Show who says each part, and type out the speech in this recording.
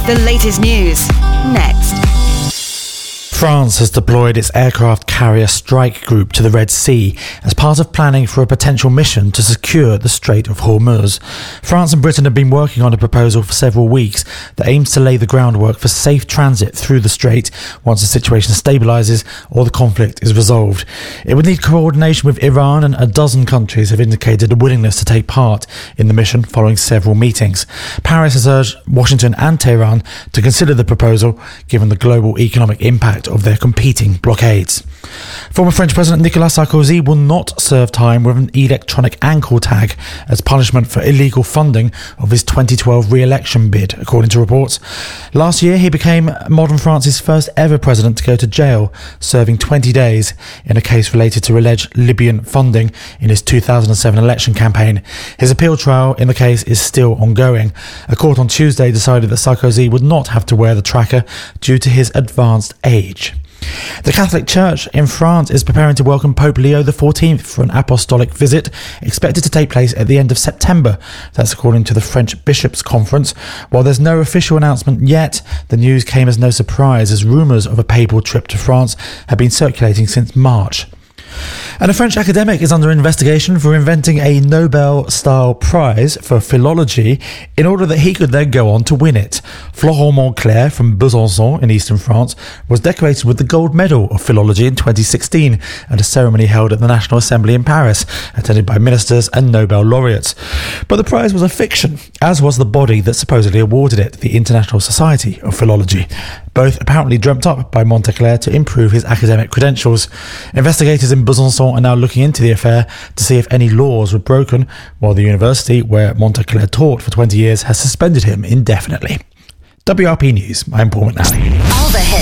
Speaker 1: The latest news, next.
Speaker 2: France has deployed its aircraft carrier strike group to the Red Sea as part of planning for a potential mission to secure the Strait of Hormuz. France and Britain have been working on a proposal for several weeks that aims to lay the groundwork for safe transit through the strait once the situation stabilises or the conflict is resolved. It would need coordination with Iran, and a dozen countries have indicated a willingness to take part in the mission following several meetings. Paris has urged Washington and Tehran to consider the proposal given the global economic impact of their competing blockades. Former French President Nicolas Sarkozy will not serve time with an electronic ankle tag as punishment for illegal funding of his 2012 re-election bid, according to reports. Last year, he became modern France's first ever president to go to jail, serving 20 days in a case related to alleged Libyan funding in his 2007 election campaign. His appeal trial in the case is still ongoing. A court on Tuesday decided that Sarkozy would not have to wear the tracker due to his advanced age. The Catholic Church in France is preparing to welcome Pope Leo XIV for an apostolic visit expected to take place at the end of September. That's according to the French Bishops' Conference. While there's no official announcement yet, the news came as no surprise as rumours of a papal trip to France have been circulating since March. And a French academic is under investigation for inventing a Nobel-style prize for philology in order that he could then go on to win it. Florent Montclair from Besançon in eastern France was decorated with the gold medal of philology in 2016 at a ceremony held at the National Assembly in Paris, attended by ministers and Nobel laureates. But the prize was a fiction, as was the body that supposedly awarded it, the International Society of Philology. Both apparently dreamt up by Montclair to improve his academic credentials. Investigators in Besançon are now looking into the affair to see if any laws were broken, while the university where Montclair taught for 20 years has suspended him indefinitely. WRP News, I'm Paul McNally.
Speaker 1: All the hits.